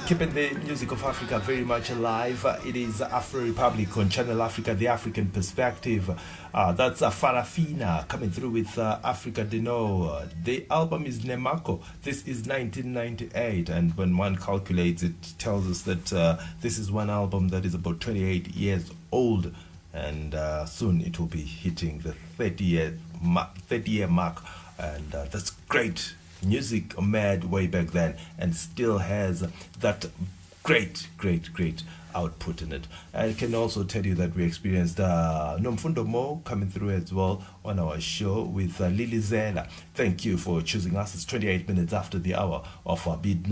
keeping the music of Africa very much alive. It is Afro Republic on Channel Africa, the African perspective. That's Farafina coming through with Africa Deno. The album is Nemako. This is 1998, and when one calculates, it tells us that this is one album that is about 28 years old, and soon it will be hitting the 30-year mark, and that's great. Music made way back then and still has that great output in it. I can also tell you that we experienced Nomfundo Mo coming through as well on our show with Lily Zela. Thank you for choosing us. It's 28 minutes after the hour of our midnight.